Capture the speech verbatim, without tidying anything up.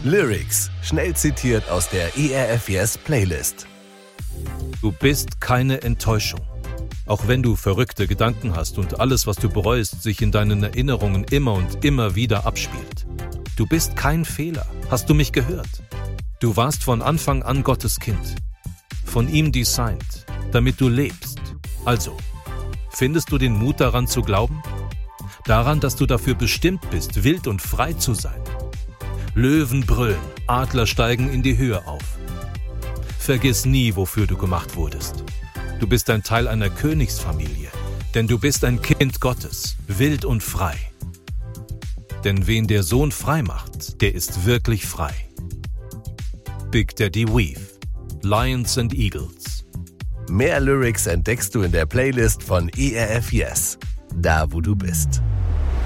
Lyrics, schnell zitiert aus der E R F Yes Playlist. Du bist keine Enttäuschung. Auch wenn du verrückte Gedanken hast und alles, was du bereust, sich in deinen Erinnerungen immer und immer wieder abspielt. Du bist kein Fehler. Hast du mich gehört? Du warst von Anfang an Gottes Kind. Von ihm designt, damit du lebst. Also, findest du den Mut daran zu glauben? Daran, dass du dafür bestimmt bist, wild und frei zu sein. Löwen brüllen, Adler steigen in die Höhe auf. Vergiss nie, wofür du gemacht wurdest. Du bist ein Teil einer Königsfamilie, denn du bist ein Kind Gottes, wild und frei. Denn wen der Sohn frei macht, der ist wirklich frei. Big Daddy Weave, Lions and Eagles. Mehr Lyrics entdeckst du in der Playlist von E R F Yes, da wo du bist.